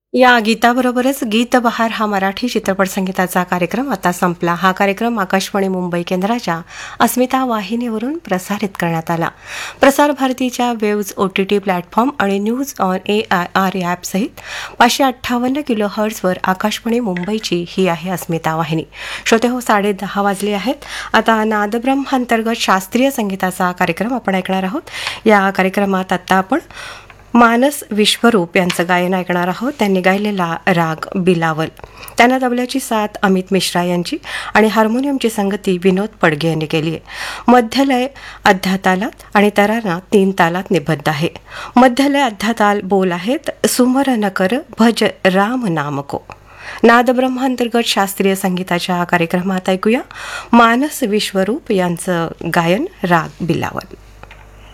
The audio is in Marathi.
या गीताबरोबरच गीत बहार हा मराठी चित्रपट संगीताचा कार्यक्रम आता संपला. हा कार्यक्रम आकाशवाणी मुंबई केंद्राच्या अस्मिता वाहिनीवरून प्रसारित करण्यात आला. प्रसार भारतीच्या वेव्ज OTT प्लॅटफॉर्म आणि न्यूज ऑन AIR ॲपसहित 558 किलोहर्ट्झवर आकाशवाणी मुंबईची ही आहे अस्मिता वाहिनी. श्रोते हो, 10:30 वाजले आहेत. आता नादब्रह्मांतर्गत शास्त्रीय संगीताचा कार्यक्रम आपण ऐकणार आहोत. या कार्यक्रमात आता आपण मानस विश्वरूप यांचं गायन ऐकणार आहोत. त्यांनी गायलेला राग बिलावल. त्यांना तबल्याची साथ अमित मिश्रा यांची आणि हार्मोनियमची संगती विनोद पडगे यांनी केली आहे. मध्यलय अध्यातालात आणि तराना 3 तालात निबद्ध आहे. मध्यलय अध्याताल बोल आहेत, सुमरन कर भज राम नाम को. नादब्रह्मांतर्गत शास्त्रीय संगीताच्या कार्यक्रमात ऐकूया मानस विश्वरूप यांचं गायन राग बिलावल.